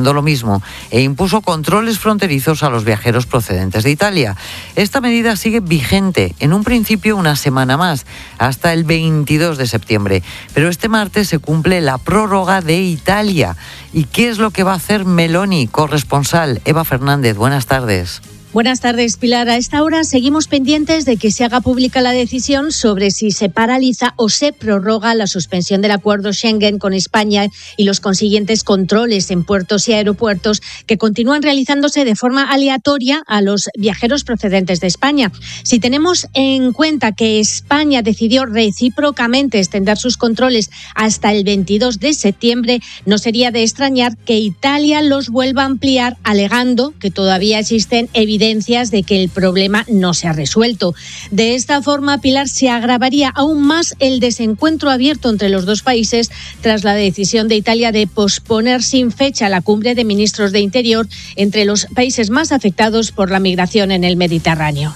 haciendo lo mismo e impuso controles fronterizos a los viajeros procedentes de Italia. Esta medida sigue vigente, en un principio una semana más, hasta el 22 de septiembre. Pero este martes se cumple la prórroga de Italia. ¿Y qué es lo que va a hacer Meloni, corresponsal? Eva Fernández, buenas tardes. Buenas tardes, Pilar. A esta hora seguimos pendientes de que se haga pública la decisión sobre si se paraliza o se prorroga la suspensión del acuerdo Schengen con España y los consiguientes controles en puertos y aeropuertos que continúan realizándose de forma aleatoria a los viajeros procedentes de España. Si tenemos en cuenta que España decidió recíprocamente extender sus controles hasta el 22 de septiembre, no sería de extrañar que Italia los vuelva a ampliar, alegando que todavía existen evidencias de que el problema no se ha resuelto. De esta forma, Pilar, se agravaría aún más el desencuentro abierto entre los dos países tras la decisión de Italia de posponer sin fecha la cumbre de ministros de Interior entre los países más afectados por la migración en el Mediterráneo.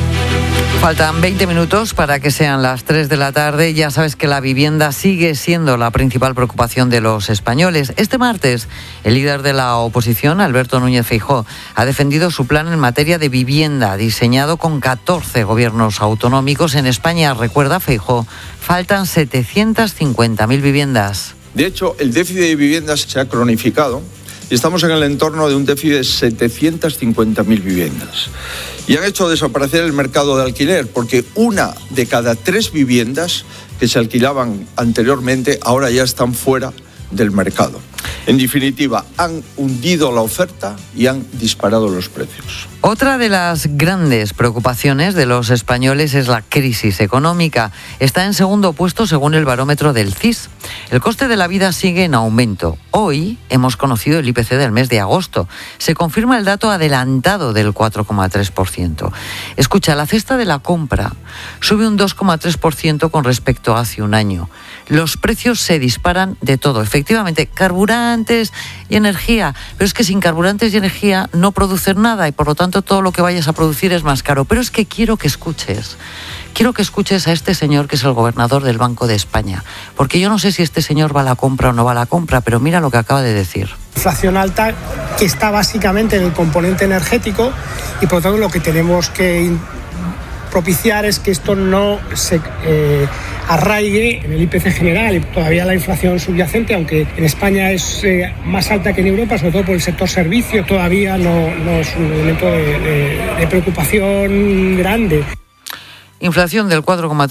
Faltan 20 minutos para que sean las 3 de la tarde. Ya sabes que la vivienda sigue siendo la principal preocupación de los españoles. Este martes, el líder de la oposición, Alberto Núñez Feijóo, ha defendido su plan en materia de vivienda, diseñado con 14 gobiernos autonómicos. En España, recuerda Feijóo, faltan 750.000 viviendas. De hecho, el déficit de viviendas se ha cronificado y estamos en el entorno de un déficit de 750.000 viviendas. Y han hecho desaparecer el mercado de alquiler, porque 1 de cada 3 viviendas que se alquilaban anteriormente ahora ya están fuera del mercado. En definitiva, han hundido la oferta y han disparado los precios. Otra de las grandes preocupaciones de los españoles es la crisis económica. Está en segundo puesto según el barómetro del CIS. El coste de la vida sigue en aumento. Hoy hemos conocido el IPC del mes de agosto. Se confirma el dato adelantado del 4,3%. Escucha, la cesta de la compra sube un 2,3% con respecto a hace un año. Los precios se disparan de todo. Efectivamente, carburantes y energía. Pero es que sin carburantes y energía no producen nada y por lo tanto todo lo que vayas a producir es más caro. Pero es que quiero que escuches a este señor que es el gobernador del Banco de España. Porque yo no sé si este señor va a la compra o no va a la compra, pero mira lo que acaba de decir. Inflación alta que está básicamente en el componente energético y por lo tanto lo que tenemos que propiciar es que esto no se arraigue en el IPC general y todavía la inflación subyacente, aunque en España es más alta que en Europa, sobre todo por el sector servicio, todavía no es un elemento de preocupación grande. Inflación del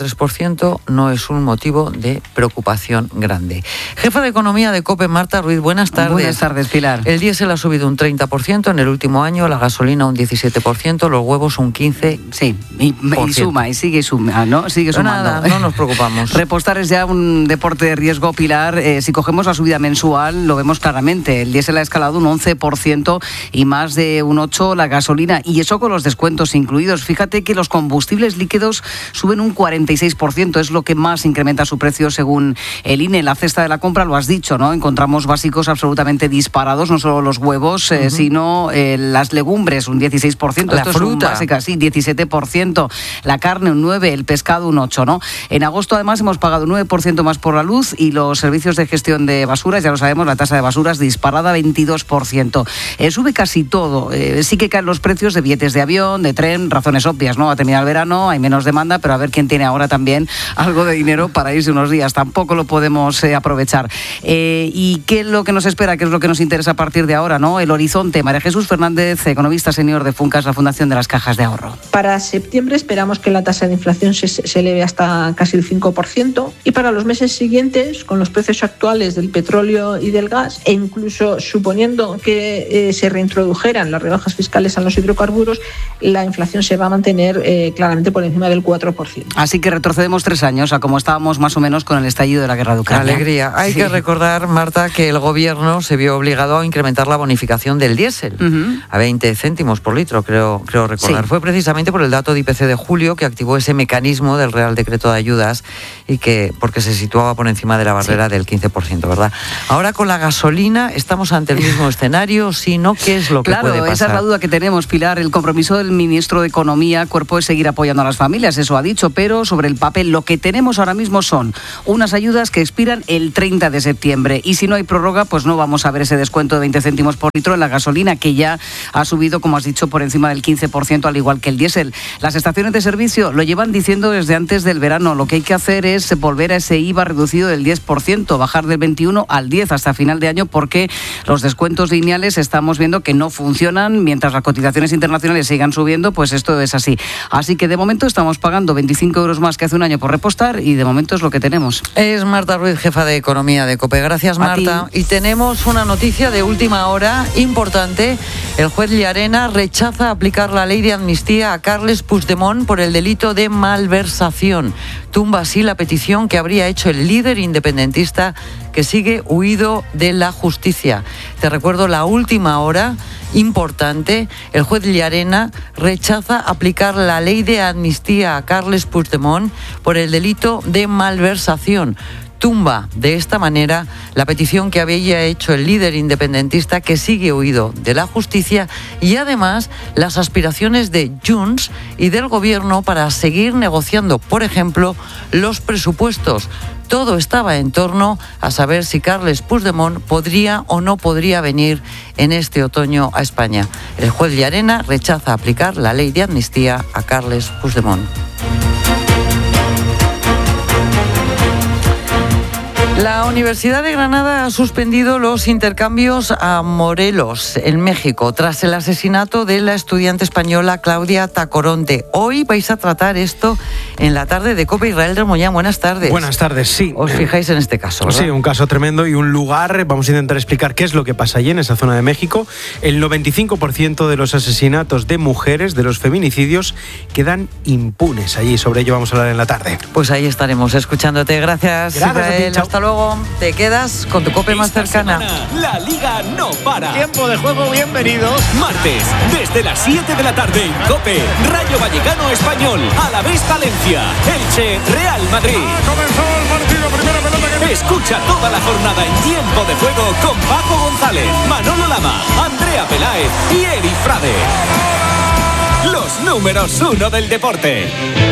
4,3% no es un motivo de preocupación grande. Jefa de Economía de COPE, Marta Ruiz, buenas tardes. Buenas tardes, Pilar. El diésel ha subido un 30% en el último año, la gasolina un 17%, los huevos un 15%. Sí, y suma, y sigue sumando, ¿no? Sigue sumando. Nada, no nos preocupamos. Repostar es ya un deporte de riesgo, Pilar. Si cogemos la subida mensual, lo vemos claramente. El diésel ha escalado un 11% y más de un 8% la gasolina, y eso con los descuentos incluidos. Fíjate que los combustibles líquidos suben un 46%, es lo que más incrementa su precio según el INE. La cesta de la compra, lo has dicho, ¿no? Encontramos básicos absolutamente disparados, no solo los huevos, sino las legumbres, un 16%. La fruta. Básica, sí, 17%. La carne, un 9%, el pescado, un 8%, ¿no? En agosto, además, hemos pagado un 9% más por la luz y los servicios de gestión de basuras, ya lo sabemos, la tasa de basuras disparada 22%. Sube casi todo. Sí que caen los precios de billetes de avión, de tren, razones obvias, ¿no? Ha terminado el verano, hay menos demanda, pero a ver quién tiene ahora también algo de dinero para irse unos días. Tampoco lo podemos aprovechar. ¿Y qué es lo que nos espera? ¿Qué es lo que nos interesa a partir de ahora, ¿no? El horizonte. María Jesús Fernández, economista senior de Funcas, la Fundación de las Cajas de Ahorro. Para septiembre esperamos que la tasa de inflación se eleve hasta casi el 5%, y para los meses siguientes, con los precios actuales del petróleo y del gas, e incluso suponiendo que se reintrodujeran las rebajas fiscales a los hidrocarburos, la inflación se va a mantener claramente por encima del 4%. Así que retrocedemos 3 años a como estábamos más o menos con el estallido de la guerra de Ucrania. Alegría. Hay que recordar, Marta, que el gobierno se vio obligado a incrementar la bonificación del diésel a 20 céntimos por litro, creo recordar. Sí. Fue precisamente por el dato de IPC de julio que activó ese mecanismo del Real Decreto de Ayudas y porque se situaba por encima de la barrera del 15%, ¿verdad? Ahora con la gasolina estamos ante el mismo escenario, si no, ¿qué es lo que puede pasar? Claro, esa es la duda que tenemos, Pilar. El compromiso del ministro de Economía, cuerpo, es seguir apoyando a las familias. familias, eso ha dicho, pero sobre el papel lo que tenemos ahora mismo son unas ayudas que expiran el 30 de septiembre y si no hay prórroga, pues no vamos a ver ese descuento de 20 céntimos por litro en la gasolina, que ya ha subido, como has dicho, por encima del 15%, al igual que el diésel. Las estaciones de servicio lo llevan diciendo desde antes del verano. Lo que hay que hacer es volver a ese IVA reducido del 10%, bajar del 21 al 10 hasta final de año, porque los descuentos lineales estamos viendo que no funcionan. Mientras las cotizaciones internacionales sigan subiendo, pues esto es así. Así que de momento estamos pagando 25 euros más que hace un año por repostar y de momento es lo que tenemos. Es Marta Ruiz, jefa de Economía de COPE. Gracias, Marta. Y tenemos una noticia de última hora importante. El juez Llarena rechaza aplicar la ley de amnistía a Carles Puigdemont por el delito de malversación. Tumba así la petición que habría hecho el líder independentista, que sigue huido de la justicia. Te recuerdo la última hora importante. El juez Llarena rechaza aplicar la ley de amnistía a Carles Puigdemont por el delito de malversación. Tumba de esta manera la petición que había hecho el líder independentista, que sigue huido de la justicia, y además las aspiraciones de Junts y del gobierno para seguir negociando, por ejemplo, los presupuestos. Todo estaba en torno a saber si Carles Puigdemont podría o no podría venir en este otoño a España. El juez Llarena rechaza aplicar la ley de amnistía a Carles Puigdemont. La Universidad de Granada ha suspendido los intercambios a Morelos, en México, tras el asesinato de la estudiante española Claudia Tacoronte. Hoy vais a tratar esto en la tarde de COPE. Israel del Mollán, buenas tardes. Buenas tardes, sí. Os fijáis en este caso, ¿verdad? Sí, un caso tremendo y un lugar. Vamos a intentar explicar qué es lo que pasa allí, en esa zona de México. El 95% de los asesinatos de mujeres, de los feminicidios, quedan impunes allí. Sobre ello vamos a hablar en la tarde. Pues ahí estaremos escuchándote. Gracias, Israel. Hasta luego. Te quedas con tu COPE más cercana. La Liga no para. Tiempo de juego, bienvenidos. Martes, desde las 7 de la tarde en COPE, Rayo Vallecano Español, Alavés Valencia, Elche, Real Madrid. Ha comenzado el partido, primera pelota que... Escucha toda la jornada en Tiempo de Juego con Paco González, Manolo Lama, Andrea Peláez y Eri Frade. Los números 1 del deporte.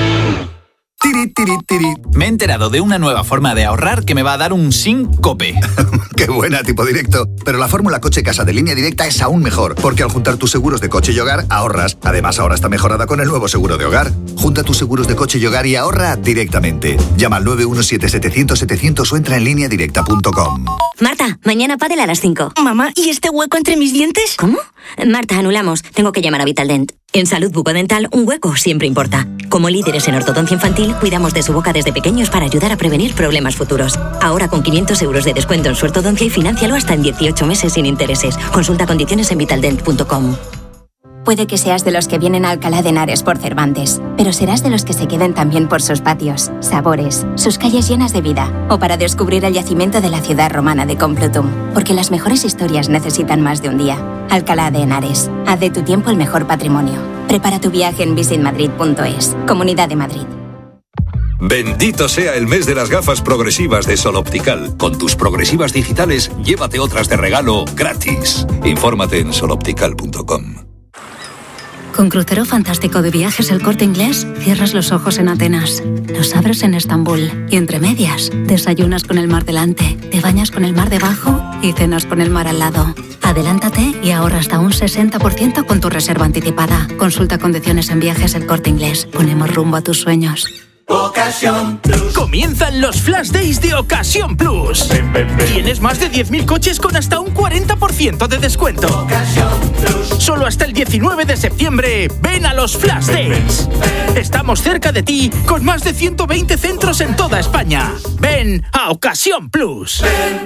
Me he enterado de una nueva forma de ahorrar que me va a dar un síncope. ¡Qué buena, tipo directo! Pero la fórmula coche casa de Línea Directa es aún mejor, porque al juntar tus seguros de coche y hogar, ahorras. Además, ahora está mejorada con el nuevo seguro de hogar. Junta tus seguros de coche y hogar y ahorra directamente. Llama al 917-700-700 o entra en lineadirecta.com. Marta, mañana pádel a las 5. Mamá, ¿y este hueco entre mis dientes? ¿Cómo? Marta, anulamos. Tengo que llamar a Vitaldent. En salud bucodental, un hueco siempre importa. Como líderes en ortodoncia infantil, cuidamos de su boca desde pequeños para ayudar a prevenir problemas futuros. Ahora con 500 euros de descuento en su ortodoncia y fináncialo hasta en 18 meses sin intereses. Consulta condiciones en vitaldent.com. Puede que seas de los que vienen a Alcalá de Henares por Cervantes, pero serás de los que se queden también por sus patios, sabores, sus calles llenas de vida, o para descubrir el yacimiento de la ciudad romana de Complutum, porque las mejores historias necesitan más de un día. Alcalá de Henares, haz de tu tiempo el mejor patrimonio. Prepara tu viaje en visitmadrid.es, Comunidad de Madrid. Bendito sea el mes de las gafas progresivas de Sol Optical. Con tus progresivas digitales, llévate otras de regalo gratis. Infórmate en soloptical.com. Con Crucero Fantástico de Viajes El Corte Inglés, cierras los ojos en Atenas, los abres en Estambul y entre medias, desayunas con el mar delante, te bañas con el mar debajo y cenas con el mar al lado. Adelántate y ahorra hasta un 60% con tu reserva anticipada. Consulta condiciones en Viajes El Corte Inglés. Ponemos rumbo a tus sueños. Ocasión Plus. Comienzan los Flash Days de Ocasión Plus. Tienes más de 10.000 coches con hasta un 40% de descuento. Ocasión Plus. Solo hasta el 19 de septiembre, ven a los Flash Days. Estamos cerca de ti con más de 120 centros en toda España. Ven a Ocasión Plus.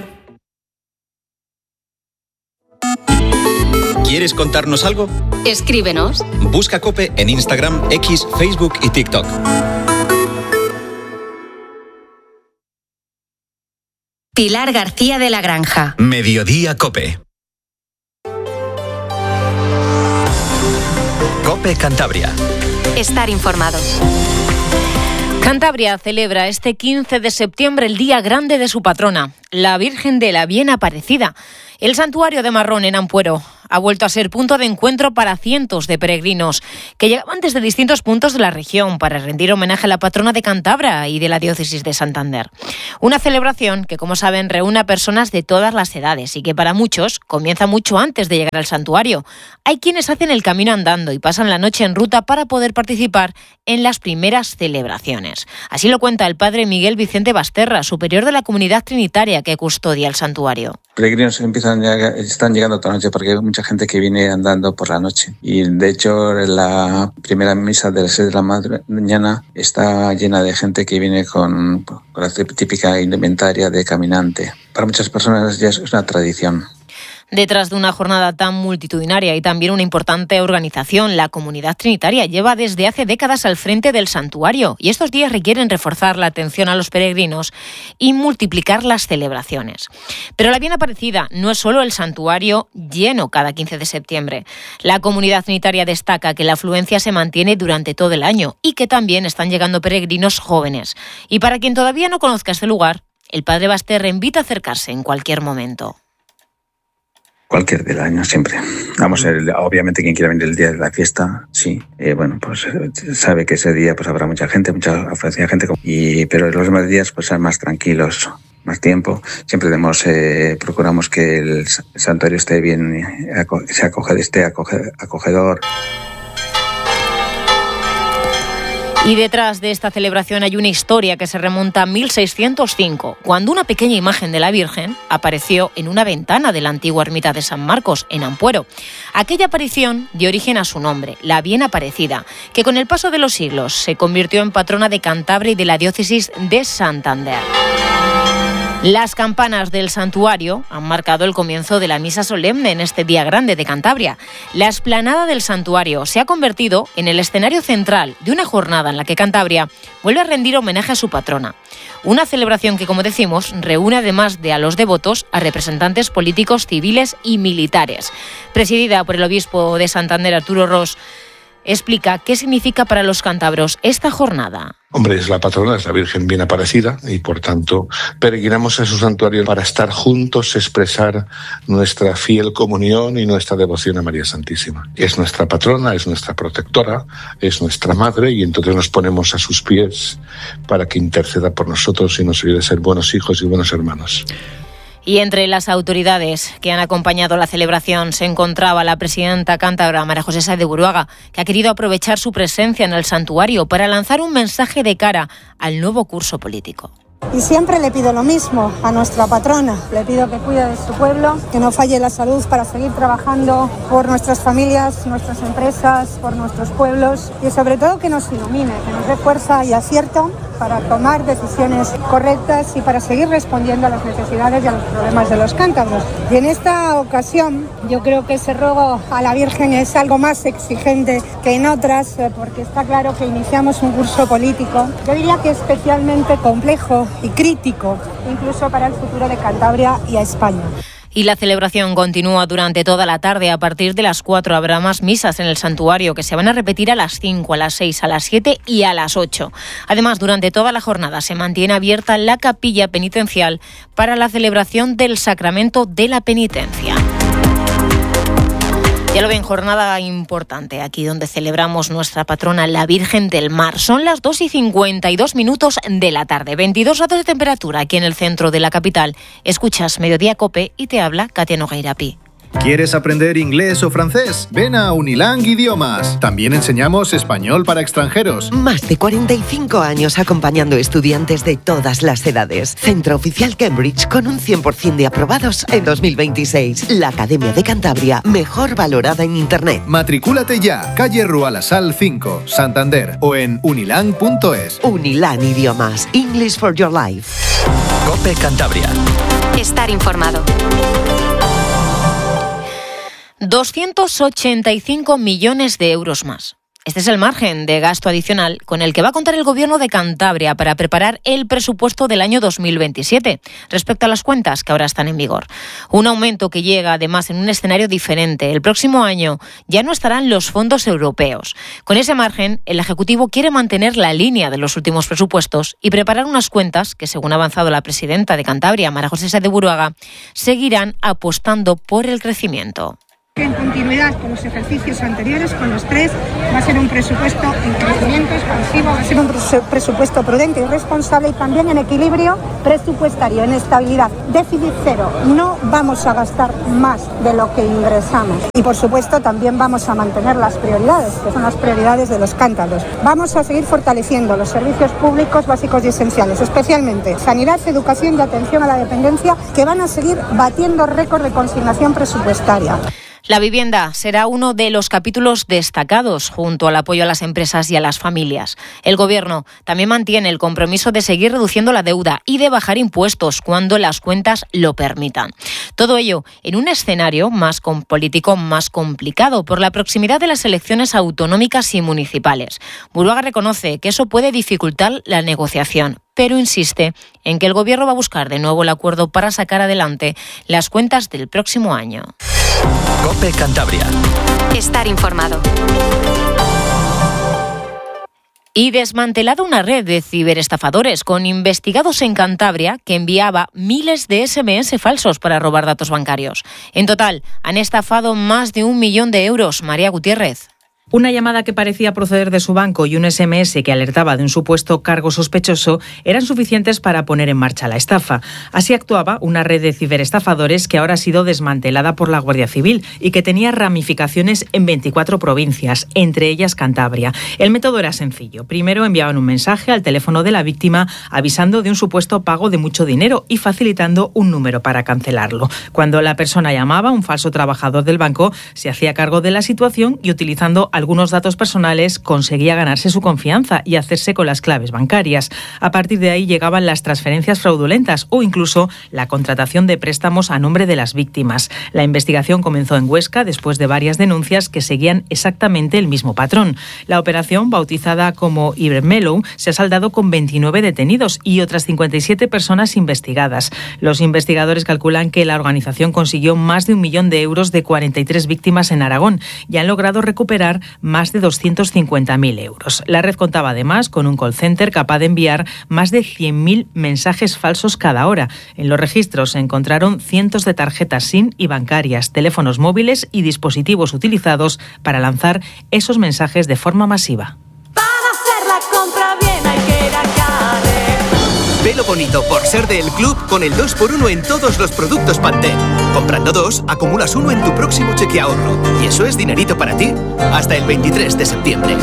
¿Quieres contarnos algo? Escríbenos. Busca COPE en Instagram, X, Facebook y TikTok. Pilar García de la Granja. Mediodía COPE. COPE Cantabria. Estar informado. Cantabria celebra este 15 de septiembre el Día Grande de su patrona. la Virgen de la Bien Aparecida. El santuario de Marrón, en Ampuero, ha vuelto a ser punto de encuentro para cientos de peregrinos que llegaban desde distintos puntos de la región para rendir homenaje a la patrona de Cantabria y de la diócesis de Santander. Una celebración que, como saben, reúne a personas de todas las edades y que para muchos comienza mucho antes de llegar al santuario. Hay quienes hacen el camino andando y pasan la noche en ruta para poder participar en las primeras celebraciones. Así lo cuenta el padre Miguel Vicente Basterra, superior de la comunidad trinitaria que custodia el santuario. Peregrinos están llegando toda la noche porque hay mucha gente que viene andando por la noche. Y de hecho la primera misa de las 6 de la mañana está llena de gente que viene con la típica indumentaria de caminante. Para muchas personas ya es una tradición. Detrás de una jornada tan multitudinaria y también una importante organización, la comunidad trinitaria lleva desde hace décadas al frente del santuario y estos días requieren reforzar la atención a los peregrinos y multiplicar las celebraciones. Pero la Bien Aparecida no es solo el santuario lleno cada 15 de septiembre. La comunidad trinitaria destaca que la afluencia se mantiene durante todo el año y que también están llegando peregrinos jóvenes. Y para quien todavía no conozca este lugar, el padre Basterra invita a acercarse en cualquier momento. Cualquier del año, siempre. Vamos, obviamente quien quiera venir el día de la fiesta, sí. Pues sabe que ese día pues habrá mucha gente, mucha afluencia de gente. Pero los demás días pues sean más tranquilos, más tiempo. Siempre procuramos que el santuario esté bien, esté acogedor. Y detrás de esta celebración hay una historia que se remonta a 1605, cuando una pequeña imagen de la Virgen apareció en una ventana de la antigua ermita de San Marcos, en Ampuero. Aquella aparición dio origen a su nombre, la Bien Aparecida, que con el paso de los siglos se convirtió en patrona de Cantabria y de la diócesis de Santander. Las campanas del santuario han marcado el comienzo de la misa solemne en este día grande de Cantabria. La explanada del santuario se ha convertido en el escenario central de una jornada en la que Cantabria vuelve a rendir homenaje a su patrona. Una celebración que, como decimos, reúne además de a los devotos a representantes políticos, civiles y militares. Presidida por el obispo de Santander, Arturo Ros, explica qué significa para los cántabros esta jornada. Hombre, es la patrona, es la Virgen Bien Aparecida y por tanto peregrinamos a su santuario para estar juntos, expresar nuestra fiel comunión y nuestra devoción a María Santísima. Es nuestra patrona, es nuestra protectora, es nuestra madre y entonces nos ponemos a sus pies para que interceda por nosotros y nos ayude a ser buenos hijos y buenos hermanos. Y entre las autoridades que han acompañado la celebración se encontraba la presidenta cántabra María José Sáez de Buruaga, que ha querido aprovechar su presencia en el santuario para lanzar un mensaje de cara al nuevo curso político. Y siempre le pido lo mismo a nuestra patrona, le pido que cuide de su pueblo, que no falle la salud para seguir trabajando por nuestras familias, nuestras empresas, por nuestros pueblos y sobre todo que nos ilumine, que nos dé fuerza y acierto para tomar decisiones correctas y para seguir respondiendo a las necesidades y a los problemas de los cántabros. Y en esta ocasión yo creo que ese ruego a la Virgen es algo más exigente que en otras, porque está claro que iniciamos un curso político, yo diría que especialmente complejo y crítico, incluso para el futuro de Cantabria y a España. Y la celebración continúa durante toda la tarde. A partir de las 4 habrá más misas en el santuario que se van a repetir a las 5, a las 6, a las 7 y a las 8. Además, durante toda la jornada se mantiene abierta la capilla penitencial para la celebración del sacramento de la penitencia. Ya lo ven, jornada importante aquí donde celebramos nuestra patrona, la Virgen del Mar. Son las 2:52 de la tarde, 22 grados de temperatura aquí en el centro de la capital. Escuchas Mediodía COPE y te habla Katia Nogueirapi. ¿Quieres aprender inglés o francés? Ven a Unilang Idiomas. También enseñamos español para extranjeros. Más de 45 años acompañando estudiantes de todas las edades. Centro Oficial Cambridge con un 100% de aprobados en 2026. La Academia de Cantabria, mejor valorada en Internet. Matricúlate ya. Calle Rualasal 5, Santander o en unilang.es. Unilang Idiomas. English for your life. COPE Cantabria. Estar informado. 285 millones de euros más. Este es el margen de gasto adicional con el que va a contar el Gobierno de Cantabria para preparar el presupuesto del año 2027, respecto a las cuentas que ahora están en vigor. Un aumento que llega además en un escenario diferente. El próximo año ya no estarán los fondos europeos. Con ese margen, el Ejecutivo quiere mantener la línea de los últimos presupuestos y preparar unas cuentas que, según ha avanzado la presidenta de Cantabria, María José Sáez de Buruaga, seguirán apostando por el crecimiento. En continuidad con los ejercicios anteriores, con los tres, va a ser un presupuesto en crecimiento expansivo, va a ser un presupuesto prudente y responsable y también en equilibrio presupuestario, en estabilidad, déficit cero. No vamos a gastar más de lo que ingresamos y, por supuesto, también vamos a mantener las prioridades, que son las prioridades de los cántabros. Vamos a seguir fortaleciendo los servicios públicos básicos y esenciales, especialmente sanidad, educación y atención a la dependencia, que van a seguir batiendo récord de consignación presupuestaria. La vivienda será uno de los capítulos destacados junto al apoyo a las empresas y a las familias. El Gobierno también mantiene el compromiso de seguir reduciendo la deuda y de bajar impuestos cuando las cuentas lo permitan. Todo ello en un escenario político más complicado por la proximidad de las elecciones autonómicas y municipales. Buruaga reconoce que eso puede dificultar la negociación, pero insiste en que el Gobierno va a buscar de nuevo el acuerdo para sacar adelante las cuentas del próximo año. COPE Cantabria. Estar informado. Y desmantelada una red de ciberestafadores con investigados en Cantabria que enviaba miles de SMS falsos para robar datos bancarios. En total, han estafado más de 1 millón de euros. María Gutiérrez. Una llamada que parecía proceder de su banco y un SMS que alertaba de un supuesto cargo sospechoso eran suficientes para poner en marcha la estafa. Así actuaba una red de ciberestafadores que ahora ha sido desmantelada por la Guardia Civil y que tenía ramificaciones en 24 provincias, entre ellas Cantabria. El método era sencillo. Primero enviaban un mensaje al teléfono de la víctima avisando de un supuesto pago de mucho dinero y facilitando un número para cancelarlo. Cuando la persona llamaba, un falso trabajador del banco se hacía cargo de la situación y, utilizando algunos datos personales, conseguía ganarse su confianza y hacerse con las claves bancarias. A partir de ahí llegaban las transferencias fraudulentas o incluso la contratación de préstamos a nombre de las víctimas. La investigación comenzó en Huesca después de varias denuncias que seguían exactamente el mismo patrón. La operación, bautizada como Ibermellow, se ha saldado con 29 detenidos y otras 57 personas investigadas. Los investigadores calculan que la organización consiguió más de 1 millón de euros de 43 víctimas en Aragón y han logrado recuperar más de 250.000 euros. La red contaba además con un call center capaz de enviar más de 100.000 mensajes falsos cada hora. En los registros se encontraron cientos de tarjetas SIM y bancarias, teléfonos móviles y dispositivos utilizados para lanzar esos mensajes de forma masiva. Para hacer la compra bien hay que ir a Carrer. Velo bonito por ser del club con el 2x1 en todos los productos Pantene. Comprando 2, acumulas 1 en tu próximo cheque ahorro. Y eso es dinerito para ti. Hasta el 23 de septiembre.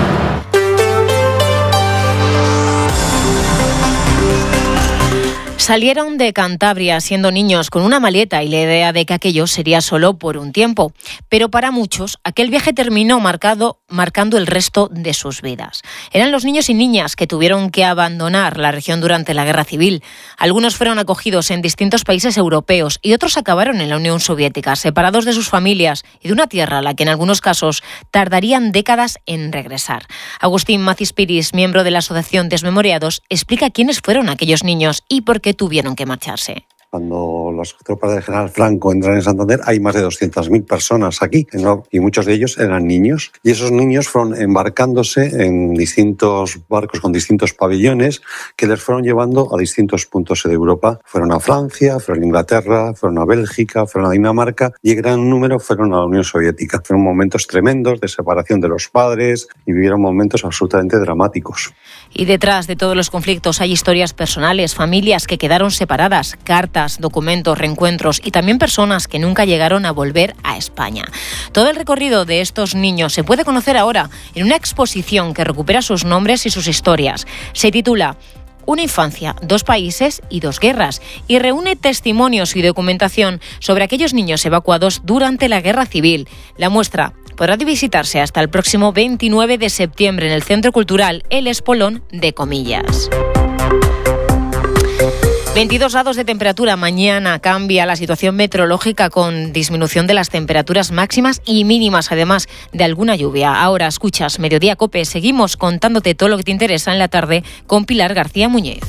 Salieron de Cantabria siendo niños con una maleta y la idea de que aquello sería solo por un tiempo. Pero para muchos, aquel viaje terminó marcando el resto de sus vidas. Eran los niños y niñas que tuvieron que abandonar la región durante la Guerra Civil. Algunos fueron acogidos en distintos países europeos y otros acabaron en la Unión Soviética, separados de sus familias y de una tierra a la que en algunos casos tardarían décadas en regresar. Agustín Macispiris, miembro de la Asociación Desmemoriados, explica quiénes fueron aquellos niños y por qué tuvieron que marcharse. Cuando las tropas del general Franco entran en Santander, hay más de 200.000 personas aquí, y muchos de ellos eran niños. Y esos niños fueron embarcándose en distintos barcos con distintos pabellones que les fueron llevando a distintos puntos de Europa. Fueron a Francia, fueron a Inglaterra, fueron a Bélgica, fueron a Dinamarca y en gran número fueron a la Unión Soviética. Fueron momentos tremendos de separación de los padres y vivieron momentos absolutamente dramáticos. Y detrás de todos los conflictos hay historias personales, familias que quedaron separadas, cartas, documentos, reencuentros y también personas que nunca llegaron a volver a España. Todo el recorrido de estos niños se puede conocer ahora en una exposición que recupera sus nombres y sus historias. Se titula Una infancia, 2 países y 2 guerras y reúne testimonios y documentación sobre aquellos niños evacuados durante la Guerra Civil. La muestra podrá visitarse hasta el próximo 29 de septiembre en el Centro Cultural El Espolón de Comillas. 22 grados de temperatura. Mañana cambia la situación meteorológica con disminución de las temperaturas máximas y mínimas, además de alguna lluvia. Ahora escuchas Mediodía COPE. Seguimos contándote todo lo que te interesa en la tarde con Pilar García Muñiz.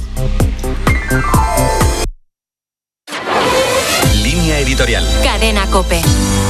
Línea editorial. Cadena COPE.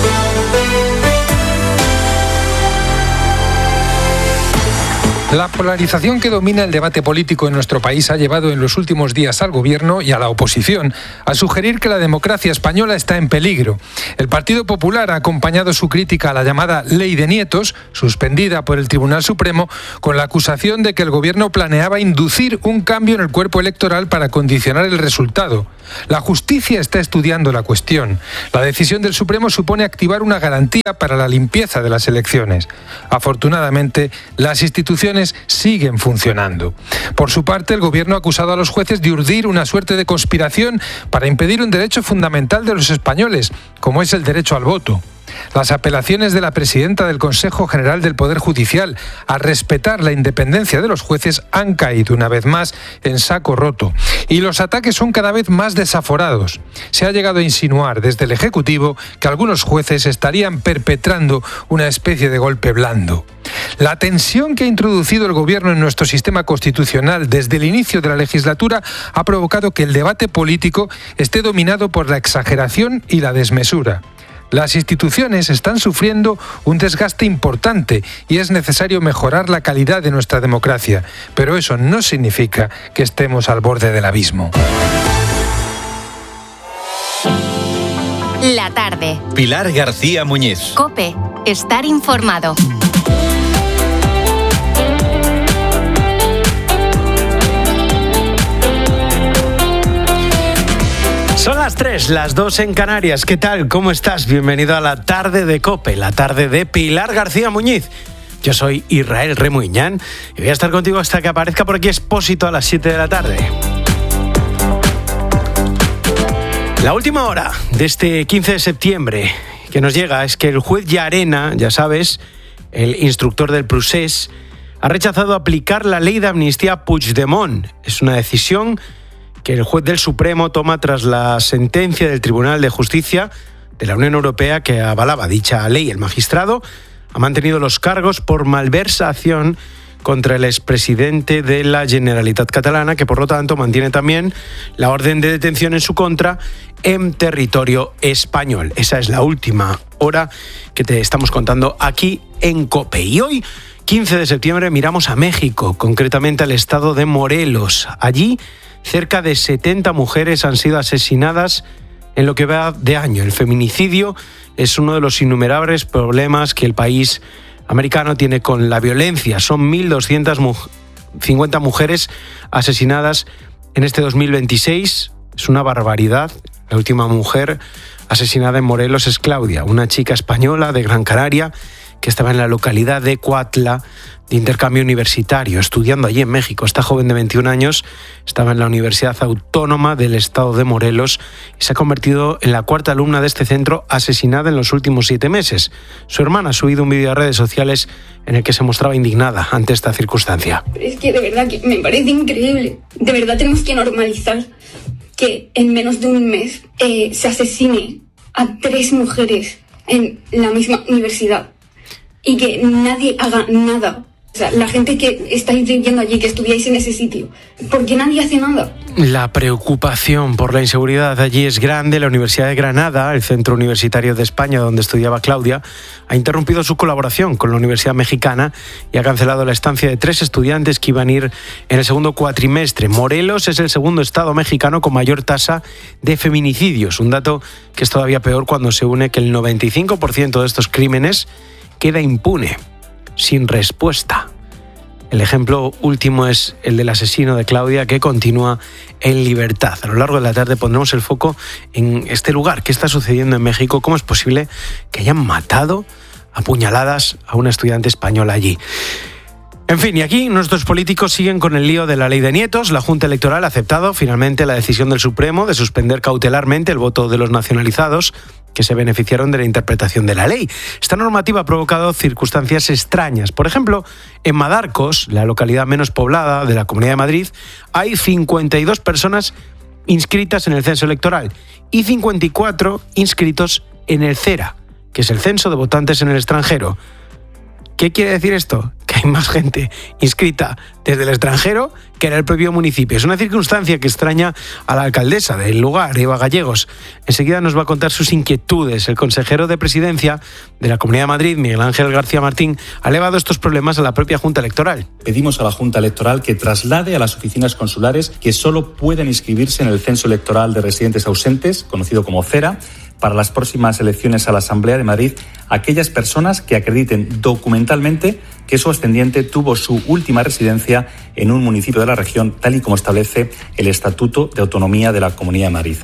La polarización que domina el debate político en nuestro país ha llevado en los últimos días al Gobierno y a la oposición a sugerir que la democracia española está en peligro. El Partido Popular ha acompañado su crítica a la llamada Ley de Nietos, suspendida por el Tribunal Supremo, con la acusación de que el Gobierno planeaba inducir un cambio en el cuerpo electoral para condicionar el resultado. La justicia está estudiando la cuestión. La decisión del Supremo supone activar una garantía para la limpieza de las elecciones. Afortunadamente, las instituciones siguen funcionando. Por su parte, el Gobierno ha acusado a los jueces de urdir una suerte de conspiración para impedir un derecho fundamental de los españoles, como es el derecho al voto. Las apelaciones de la presidenta del Consejo General del Poder Judicial a respetar la independencia de los jueces han caído una vez más en saco roto y los ataques son cada vez más desaforados. Se ha llegado a insinuar desde el Ejecutivo que algunos jueces estarían perpetrando una especie de golpe blando. La tensión que ha introducido el Gobierno en nuestro sistema constitucional desde el inicio de la legislatura ha provocado que el debate político esté dominado por la exageración y la desmesura. Las instituciones están sufriendo un desgaste importante y es necesario mejorar la calidad de nuestra democracia, pero eso no significa que estemos al borde del abismo. La tarde. Pilar García Muñiz. COPE. Estar informado. Son las 3, las 2 en Canarias. ¿Qué tal? ¿Cómo estás? Bienvenido a la tarde de COPE, la tarde de Pilar García Muñiz. Yo soy Israel Remuñán y voy a estar contigo hasta que aparezca por aquí Expósito a las 7 de la tarde. La última hora de este 15 de septiembre que nos llega es que el juez Llarena, ya sabes, el instructor del procés, ha rechazado aplicar la ley de amnistía a Puigdemont. Es una decisión que el juez del Supremo toma tras la sentencia del Tribunal de Justicia de la Unión Europea que avalaba dicha ley. El magistrado ha mantenido los cargos por malversación contra el expresidente de la Generalitat Catalana, que por lo tanto mantiene también la orden de detención en su contra en territorio español. Esa es la última hora que te estamos contando aquí en COPE. Y hoy, 15 de septiembre, miramos a México, concretamente al estado de Morelos. Allí, cerca de 70 mujeres han sido asesinadas en lo que va de año. El feminicidio es uno de los innumerables problemas que el país americano tiene con la violencia. Son 1.250 mujeres asesinadas en este 2026. Es una barbaridad. La última mujer asesinada en Morelos es Claudia, una chica española de Gran Canaria que estaba en la localidad de Coatla de intercambio universitario, estudiando allí en México. Esta joven de 21 años estaba en la Universidad Autónoma del Estado de Morelos y se ha convertido en la cuarta alumna de este centro asesinada en los últimos 7 meses. Su hermana ha subido un vídeo a redes sociales en el que se mostraba indignada ante esta circunstancia. Es que de verdad que me parece increíble. De verdad tenemos que normalizar que en menos de un mes se asesine a 3 mujeres en la misma universidad y que nadie haga nada. O sea, la gente que estáis viviendo allí, que estudiáis en ese sitio, ¿por qué nadie hace nada? La preocupación por la inseguridad allí es grande. La Universidad de Granada, el centro universitario de España donde estudiaba Claudia, ha interrumpido su colaboración con la Universidad Mexicana y ha cancelado la estancia de 3 estudiantes que iban a ir en el segundo cuatrimestre. Morelos es el segundo estado mexicano con mayor tasa de feminicidios, un dato que es todavía peor cuando se une que el 95% de estos crímenes queda impune, sin respuesta. El ejemplo último es el del asesino de Claudia, que continúa en libertad. A lo largo de la tarde pondremos el foco en este lugar. ¿Qué está sucediendo en México? ¿Cómo es posible que hayan matado a puñaladas a una estudiante española allí? En fin, y aquí nuestros políticos siguen con el lío de la ley de Nietos. La Junta Electoral ha aceptado finalmente la decisión del Supremo de suspender cautelarmente el voto de los nacionalizados que se beneficiaron de la interpretación de la ley. Esta normativa ha provocado circunstancias extrañas. Por ejemplo, en Madarcos, la localidad menos poblada de la Comunidad de Madrid, hay 52 personas inscritas en el censo electoral y 54 inscritos en el CERA, que es el censo de votantes en el extranjero. ¿Qué quiere decir esto? Que hay más gente inscrita desde el extranjero que en el propio municipio. Es una circunstancia que extraña a la alcaldesa del lugar, Eva Gallegos. Enseguida nos va a contar sus inquietudes. El consejero de Presidencia de la Comunidad de Madrid, Miguel Ángel García Martín, ha elevado estos problemas a la propia Junta Electoral. Pedimos a la Junta Electoral que traslade a las oficinas consulares que solo pueden inscribirse en el censo electoral de residentes ausentes, conocido como CERA, para las próximas elecciones a la Asamblea de Madrid, aquellas personas que acrediten documentalmente que su ascendiente tuvo su última residencia en un municipio de la región, tal y como establece el Estatuto de Autonomía de la Comunidad de Madrid.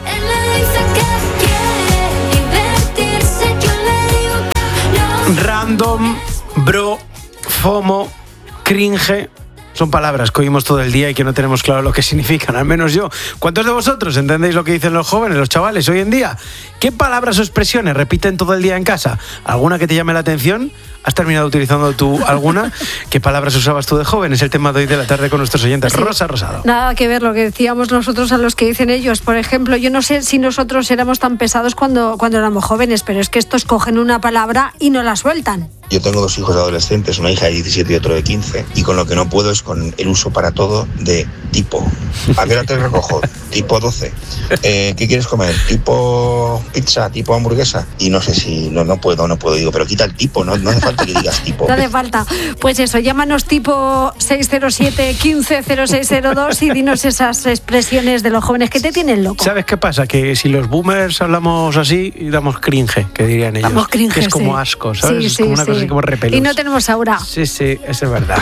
Random, bro, FOMO, cringe... Son palabras que oímos todo el día y que no tenemos claro lo que significan, al menos yo. ¿Cuántos de vosotros entendéis lo que dicen los jóvenes, los chavales, hoy en día? ¿Qué palabras o expresiones repiten todo el día en casa? ¿Alguna que te llame la atención? ¿Has terminado utilizando tú alguna? ¿Qué palabras usabas tú de joven? Es el tema de hoy de la tarde con nuestros oyentes. Sí. Rosa Rosado. Nada que ver lo que decíamos nosotros a los que dicen ellos. Por ejemplo, yo no sé si nosotros éramos tan pesados cuando éramos jóvenes, pero es que estos cogen una palabra y no la sueltan. Yo tengo 2 hijos adolescentes, una hija de 17 y otro de 15, y con lo que no puedo es con el uso para todo de tipo. ¿A qué hora te recojo? Tipo 12. ¿Qué quieres comer? Tipo pizza, tipo hamburguesa. Y no sé si no puedo, digo, pero quita el tipo, no hace falta que digas tipo. No hace falta. Pues eso, llámanos tipo 607 15 0602 y dinos esas expresiones de los jóvenes que te tienen loco. ¿Sabes qué pasa? Que si los boomers hablamos así, damos cringe, que dirían ellos. Damos cringe, que es como sí. asco, ¿sabes? Sí, es como una cosa así como repelús. Y no tenemos aura. Sí, eso es verdad.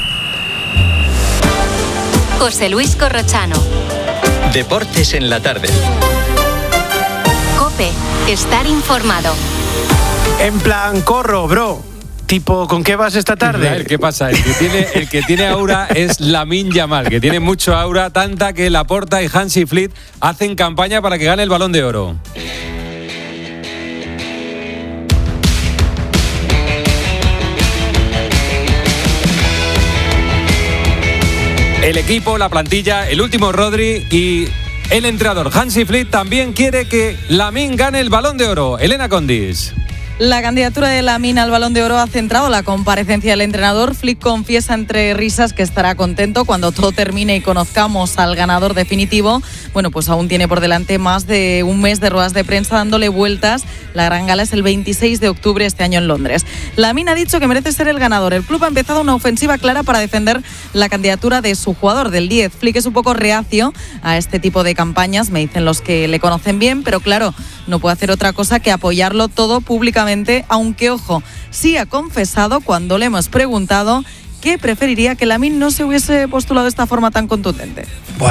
José Luis Corrochano. Deportes en la tarde. COPE. Estar informado. En plan, corro, bro. Tipo, ¿con qué vas esta tarde? ¿Qué pasa? El que tiene aura es Lamine Yamal, que tiene mucho aura, tanta que Laporta y Hansi Flick hacen campaña para que gane el Balón de Oro. El equipo, la plantilla, el último Rodri y el entrenador Hansi Flick también quiere que Lamine gane el Balón de Oro. Elena Condis. La candidatura de Lamine al Balón de Oro ha centrado la comparecencia del entrenador. Flick confiesa entre risas que estará contento cuando todo termine y conozcamos al ganador definitivo. Bueno, pues aún tiene por delante más de un mes de ruedas de prensa dándole vueltas. La gran gala es el 26 de octubre este año en Londres. Lamine ha dicho que merece ser el ganador. El club ha empezado una ofensiva clara para defender la candidatura de su jugador, del 10. Flick es un poco reacio a este tipo de campañas, me dicen los que le conocen bien, pero claro, no puede hacer otra cosa que apoyarlo todo públicamente, aunque, ojo, sí ha confesado cuando le hemos preguntado que preferiría que Lamine no se hubiese postulado de esta forma tan contundente.